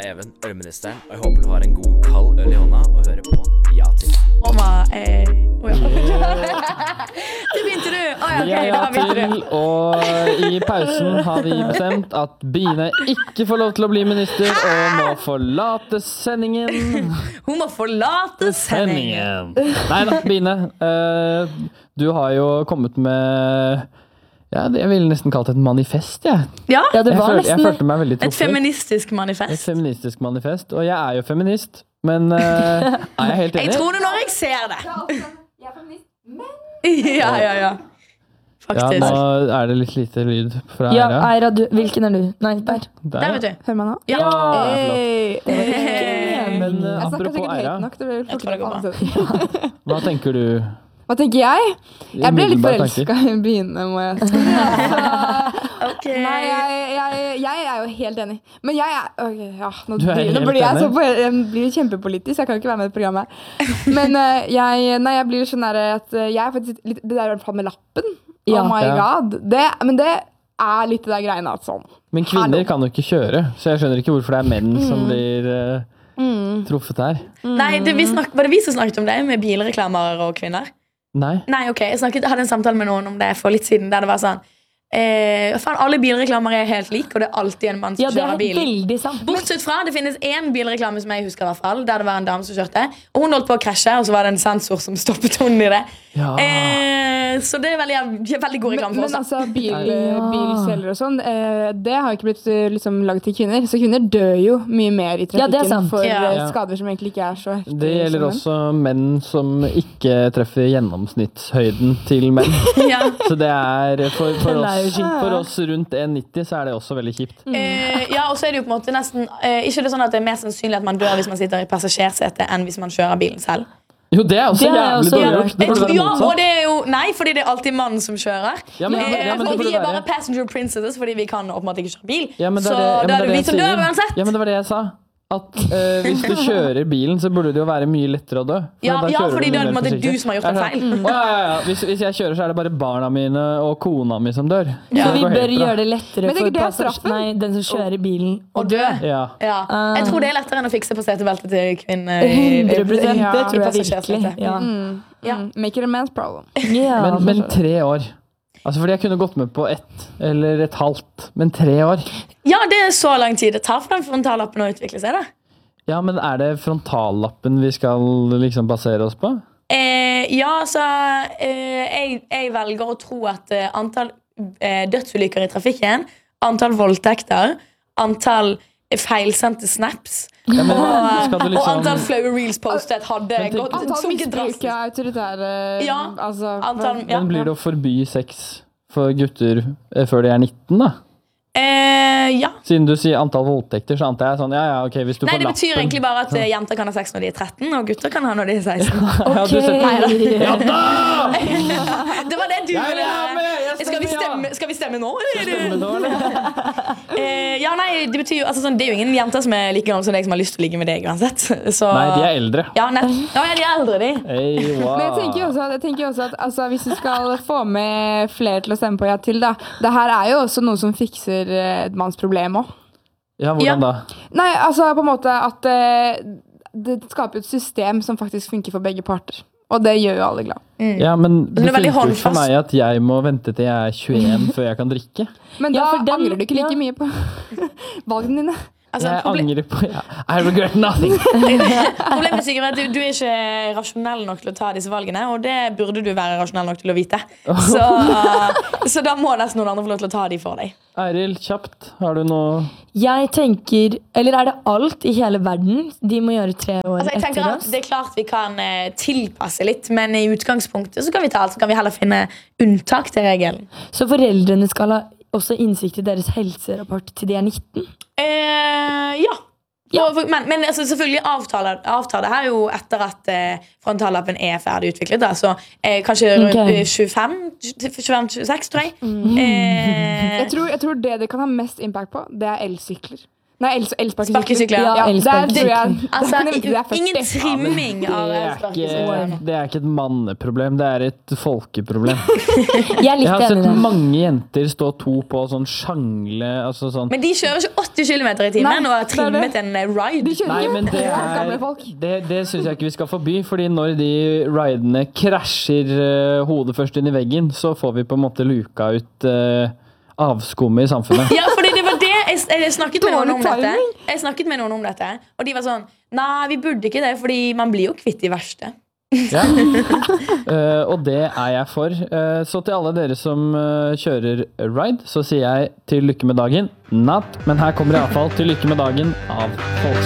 Even, ølministeren, og jeg håper du har en god, kald øl I hånda og hører på Ja til. Det begynte du. Vi Ja til, og I pausen har vi bestemt at Bine ikke får lov til å bli minister og må forlate sendingen. Hun må forlate sendingen. Neida, Bine, du har jo kommet med... Ja, jeg ville nesten kalt det et manifest, jeg. Ja, det var jeg følte meg veldig truffet. Et feministisk manifest. Et feministisk manifest, og jeg jo feminist, men jeg helt enig? Jeg tror det når jeg ser det. Jeg feminist, men... Ja. Faktisk. Ja, nå det litt lite lyd fra Ja, Eira. Eira, hvilken du? Nei, der. Der vet du. Hører meg nå? Ja. Men Jeg snakker apropos sikkert Eira, høyt nok. Det blir Jeg tror det går bra. hva tenker du? Hva tenker jeg? Jeg ble litt Umiddelbart forelsket I Bine, må jeg si. Ok. Nei, jeg jo helt enig. Men jeg ok, ja, nå Du helt blir jeg enig? jeg blir kjempepolitisk, jeg kan jo ikke være med I det programmet. Men jeg blir sånn der at jeg faktisk litt, det der I hvert fall med lappen. Ja. Oh my god. Men det litt det der greiene at sånn. Men kvinner kan jo ikke kjøre, så jeg skjønner ikke hvorfor det menn som blir truffet her. Nei, var det vi som snakket om det med bilreklamer og kvinner? Nei. Nei, ok, jeg hadde en samtale med noen om det for litt siden, der det var sånn faen, alle bilreklamer helt like, og det alltid en mann som Ja, det kjører bil. veldig sant. Bortsett fra, det finnes en bilreklame som jeg husker I hvert fall, der det var en dame som kjørte, og hun holdt på å krasje, og så var det en sensor som stoppet hun I det. Ja. Så det veldig god reklame for Men oss. altså, bilselger og sånn, det har jo ikke blitt liksom, laget til kvinner. Så kvinner dør jo mye mer I Ja, det trafikken sant. for Ja. skader som egentlig ikke så heftige. Det gjelder som også menn som ikke treffer gjennomsnittshøyden til menn. Ja. Så det for Den jo kjipt. for oss rundt 1,90 så det også veldig kjipt. Ja, og så det jo på en måte nesten ikke det sånn at det mer sannsynlig at man dør hvis man sitter I passasjersete enn hvis man kjører bilen selv. Jo, det også Det har jeg jævlig også dårlig hørt. gjort. Det burde være Ja, og motsatt. det jo Nei, fordi det alltid mannen som kjører. Ja, men det og burde vi være- bare passenger princesses fordi vi kan åpenbart ikke kjøre bil. Ja, men så ja, men da det jeg vi som dør sier. uansett. Ja, men det var det jeg sa. At hvis du kjører bilen, så burde det jo være mye lettere å dø. For Ja, da kjører fordi du det mye på en mer måte forsiktig. du som har gjort en Ja, feil. Ja. Hvis jeg kjører, så det bare barna mine og kona mi som dør. Ja. Så det vi går bør helt bra. gjøre det lettere Men for det straffen. den som kjører bilen. Og dø. Ja. Ja. Jeg tror det lettere enn å fikse på setebeltet til kvinner. 100%, Ja. det tror jeg passasjersete. virkelig. Ja. Ja. Make it a man's problem. Ja. Men 3 år. Altså, fordi jeg kunne gått med på 1 eller et halvt, men 3 år. Ja, det så lang tid det tar for den frontallappen å utvikle seg, da. Ja, men det frontallappen vi skal liksom basere oss på? Ja, så jeg velger å tro at antall dødsulykker I trafikken, antall voldtekter, antall feilsendte snaps Ja, men skal du og liksom antall flaue reels postet hadde gått Antall sunket misbruk drastisk. autoritære Ja, altså, antall, ja. Men blir det å forby sex for gutter før de 19 da? Ja. Siden du sier antall voldtekter, så antar jeg sånn, ja, ok, hvis du Nei, får det betyr lappen. egentlig bare at jenter kan ha sex når de 13, og gutter kan ha når de 16. Ja, du ser- Ja da! Det var det du Jeg ville er med, jeg stemmer ja. Skal vi stemme nå? Stemmer nå, eller? Ja, nei, det betyr jo altså, sånn, det er jo ingen jenter som like gamle som deg som har lyst til å ligge med deg uansett. Så, Nei, de eldre. Ja, ja, de er eldre, de. Hey, wow. Men jeg tenker jo også at altså, hvis du skal få med flere til å stemme på ja til da, det her jo også noe som fikser et manns problem også. Ja, hvordan Ja. da? Nei, altså på en måte at det skaper et system som faktisk funker for begge parter. Og det gjør jo alle glad. Ja, men Den det er veldig funker ikke for håndfast. meg at jeg må vente til jeg 21 før jeg kan drikke. Men Ja, da for den- angrer du ikke like ja. mye på valgene dine. Altså, Jeg problem- angrer på I regret nothing. Problemet Sigurd, er at du ikke rasjonell nok til å ta disse valgene, og det burde du være rasjonell nok til å vite. Så da må nesten noen andre få lov til å ta de for deg. Eiril, kjapt, har du noe? Jeg tenker, eller det alt I hele verden de må gjøre 3 år Altså, jeg tenker etter at oss? Det klart vi kan tilpasse litt, men I utgangspunktet så kan vi ta alt, så kan vi heller finne unntak til regelen. Så foreldrene skal ha også innsikt I deres helserapport til de 19? Ja. Men altså, selvfølgelig avtaler det her jo etter at frontallappen ferdig utviklet da, så kanskje rundt Ok. 25-26 tror jeg. Jeg tror det kan ha mest impact på, det elsykler. Nei, elsparkesykler. Ja, der elsparkesykler. tror jeg Altså, det er 40. ingen trimming av elsparkesykler. Det er ikke et manneproblem, det er et folkeproblem. Jeg er litt Jeg har enig i sett det. mange jenter stå to på sånn sjangle, altså sånn. Men de kjører ikke 80 km i timen Nei, og har det er trimmet en ride. De kjører Nei, ikke men det gamle folk. det synes jeg ikke vi skal forby, fordi når de ridene krasjer hodet først inn i veggen, så får vi på en måte luka ut avskummet i samfunnet. Ja, fordi det var det jeg snakket med noen om Dårlig dette. timing. Jeg snakket med noen om dette, og de var sånn, nei, vi burde ikke det, fordi man blir jo kvitt de verste. Ja. Og det er jeg for. Så til alle dere som kjører ride, så sier jeg til lykke med dagen. Natt, men her kommer i hvert fall til lykke med dagen av folk.